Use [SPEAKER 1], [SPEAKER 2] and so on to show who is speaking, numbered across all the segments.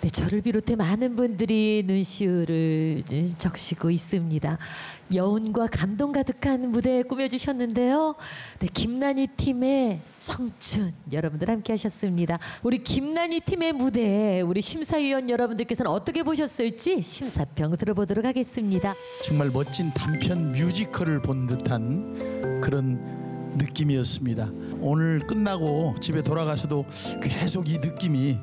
[SPEAKER 1] 네, 저를 비롯해 많은 분들이 눈시울을 적시고 있습니다. 여운과 감동 가득한 무대 꾸며주셨는데요. 네, 김난희 팀의 성춘 여러분들 함께 하셨습니다. 우리 김난희 팀의 무대 우리 심사위원 여러분들께서는 어떻게 보셨을지 심사평 들어보도록 하겠습니다.
[SPEAKER 2] 정말 멋진 단편 뮤지컬을 본 듯한 그런 느낌이었습니다. 오늘 끝나고 집에 돌아가서도 계속 이 느낌이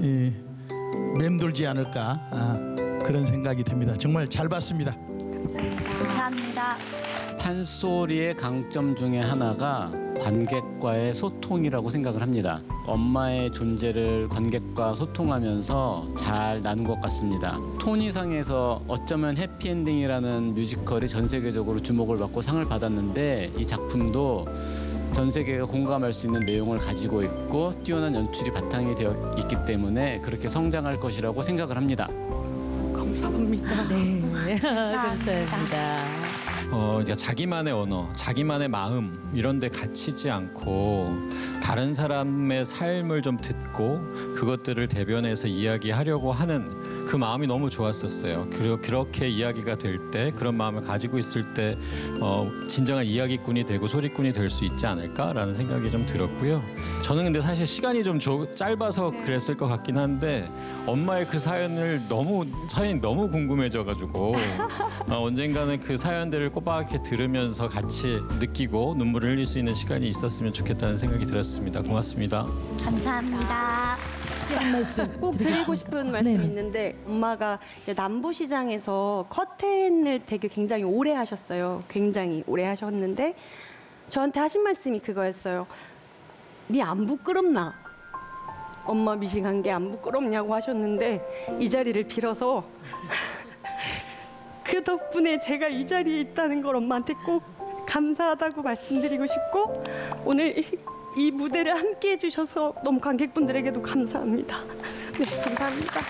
[SPEAKER 2] 맴돌지 않을까 그런 생각이 듭니다. 정말 잘 봤습니다.
[SPEAKER 3] 감사합니다.
[SPEAKER 4] 판소리의 강점 중에 하나가 관객과의 소통이라고 생각을 합니다. 엄마의 존재를 관객과 소통하면서 잘 나눈 것 같습니다. 토니상에서 어쩌면 해피엔딩이라는 뮤지컬이 전 세계적으로 주목을 받고 상을 받았는데 이 작품도 전 세계가 공감할 수 있는 내용을 가지고 있고 뛰어난 연출이 바탕이 되어 있기 때문에 그렇게 성장할 것이라고 생각을 합니다.
[SPEAKER 3] 감사합니다.
[SPEAKER 1] 네, 감사합니다.
[SPEAKER 5] 그러니까 자기만의 언어, 자기만의 마음 이런 데 갇히지 않고 다른 사람의 삶을 좀 듣고 그것들을 대변해서 이야기하려고 하는 그 마음이 너무 좋았었어요. 그리고 그렇게 이야기가 될 때 그런 마음을 가지고 있을 때 진정한 이야기꾼이 되고 소리꾼이 될 수 있지 않을까라는 생각이 좀 들었고요. 저는 근데 사실 시간이 좀 짧아서 그랬을 것 같긴 한데 엄마의 그 사연이 너무 궁금해져가지고 언젠가는 그 사연들을 꼬박하게 들으면서 같이 느끼고 눈물을 흘릴 수 있는 시간이 있었으면 좋겠다는 생각이 들었습니다. 고맙습니다.
[SPEAKER 3] 감사합니다.
[SPEAKER 1] 한 말씀
[SPEAKER 6] 꼭 드리고 싶은 말씀이 있는데 엄마가 이제 남부시장에서 커튼을 되게 굉장히 오래 하셨어요. 굉장히 오래 하셨는데 저한테 하신 말씀이 그거였어요. 네 안 부끄럽나? 엄마 미싱한 게 안 부끄럽냐고 하셨는데 이 자리를 빌어서 그 덕분에 제가 이 자리에 있다는 걸 엄마한테 꼭 감사하다고 말씀드리고 싶고 오늘 이 무대를 함께 해주셔서 너무 관객분들에게도 감사합니다. 네, 감사합니다.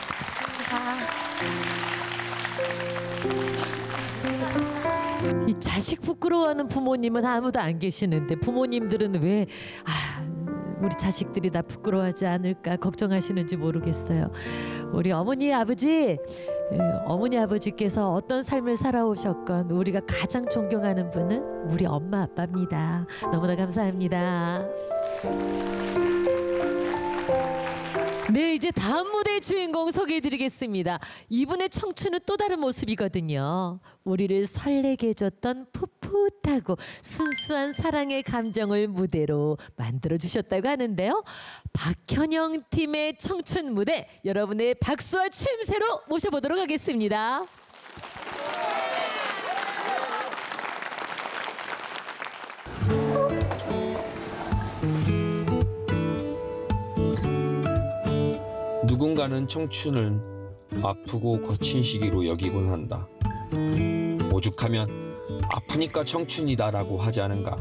[SPEAKER 1] 이 자식 부끄러워하는 부모님은 아무도 안 계시는데 부모님들은 왜 우리 자식들이 나 부끄러워하지 않을까 걱정하시는지 모르겠어요. 우리 어머니 아버지께서 어떤 삶을 살아오셨건 우리가 가장 존경하는 분은 우리 엄마 아빠입니다. 너무나 감사합니다. 네, 이제 다음 무대의 주인공 소개해드리겠습니다. 이분의 청춘은 또 다른 모습이거든요. 우리를 설레게 해줬던 풋풋하고 순수한 사랑의 감정을 무대로 만들어주셨다고 하는데요. 박현영 팀의 청춘 무대 여러분의 박수와 추임새로 모셔보도록 하겠습니다.
[SPEAKER 7] 누군가는 청춘을 아프고 거친 시기로 여기곤 한다. 오죽하면 아프니까 청춘이다라고 하지 않은가.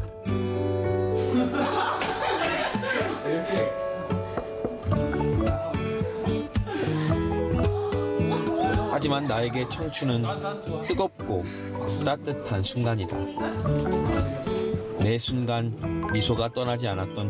[SPEAKER 7] 하지만 나에게 청춘은 뜨겁고 따뜻한 순간이다. 매 순간 미소가 떠나지 않았던